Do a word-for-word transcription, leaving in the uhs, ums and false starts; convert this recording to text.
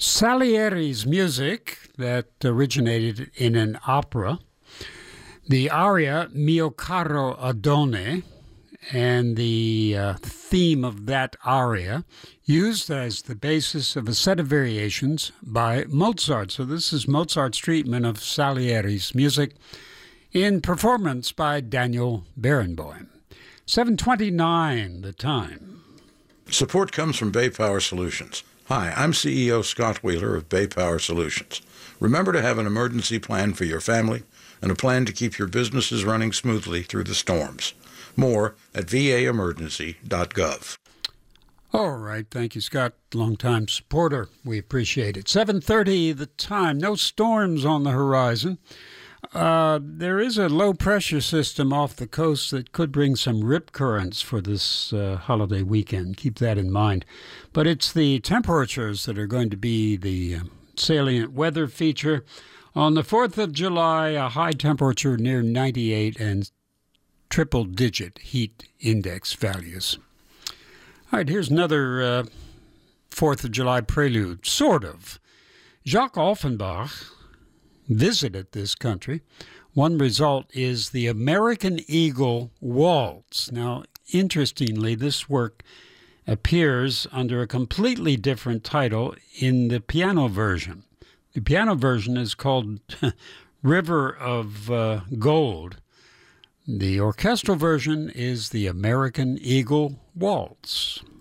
Salieri's music that originated in an opera, the aria Mio Caro Adone, and the uh, theme of that aria used as the basis of a set of variations by Mozart. So this is Mozart's treatment of Salieri's music in performance by Daniel Barenboim. seven twenty-nine the time. Support comes from Bay Power Solutions. Hi, I'm C E O Scott Wheeler of Bay Power Solutions. Remember to have an emergency plan for your family and a plan to keep your businesses running smoothly through the storms. More at v a emergency dot gov. All right. Thank you, Scott. Longtime supporter. We appreciate it. seven thirty the time. No storms on the horizon. Uh, there is a low-pressure system off the coast that could bring some rip currents for this uh, holiday weekend. Keep that in mind. But it's the temperatures that are going to be the uh, salient weather feature. On the fourth of July, a high temperature near ninety-eight and triple-digit heat index values. All right, here's another uh, fourth of July prelude, sort of. Jacques Offenbach visited this country. One result is the American Eagle Waltz. Now, interestingly, this work appears under a completely different title in the piano version. The piano version is called River of uh, Gold. The orchestral version is the American Eagle Waltz.